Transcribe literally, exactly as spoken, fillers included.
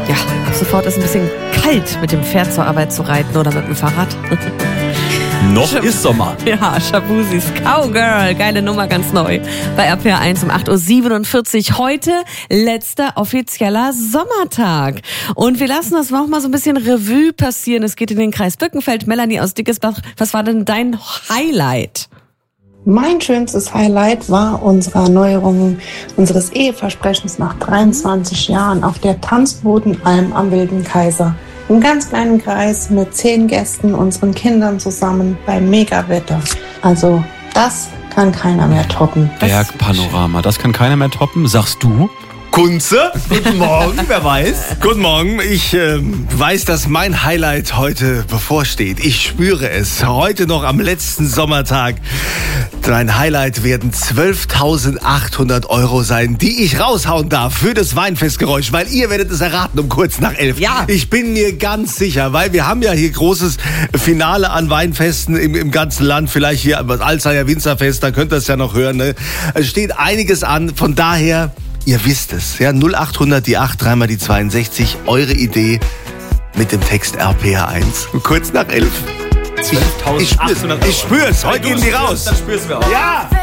Ja, ab sofort ist ein bisschen kalt, mit dem Pferd zur Arbeit zu reiten oder mit dem Fahrrad. Noch ist Sommer. Ja, Shaboozys Cowgirl, geile Nummer, ganz neu. Bei R P R eins um acht Uhr siebenundvierzig. Heute letzter offizieller Sommertag. Und wir lassen das nochmal so ein bisschen Revue passieren. Es geht in den Kreis Bückenfeld. Melanie aus Dickesbach, was war denn dein Highlight? Mein schönstes Highlight war unsere Erneuerung unseres Eheversprechens nach dreiundzwanzig Jahren auf der Tanzbodenalm am Wilden Kaiser. Im ganz kleinen Kreis mit zehn Gästen, unseren Kindern zusammen beim Megawetter. Also das kann keiner mehr toppen. Bergpanorama, das kann keiner mehr toppen, sagst du? Kunze, guten Morgen, wer weiß? Guten Morgen, ich äh, weiß, dass mein Highlight heute bevorsteht. Ich spüre es. Heute noch am letzten Sommertag. Mein Highlight werden zwölftausendachthundert Euro sein, die ich raushauen darf für das Weinfestgeräusch, weil ihr werdet es erraten um kurz nach elf. Ja. Ich bin mir ganz sicher, weil wir haben ja hier großes Finale an Weinfesten im, im ganzen Land. Vielleicht hier das Alzheimer Winzerfest, da könnt ihr es ja noch hören. Ne? Es steht einiges an, von daher... Ihr wisst es, ja, null achthundert, die acht, dreimal die zweiundsechzig, eure Idee mit dem Text R P R eins. Kurz nach elf. zwölftausendachthundert Euro. Ich spür's, heute gehen die raus. Dann spürst du auch. Ja!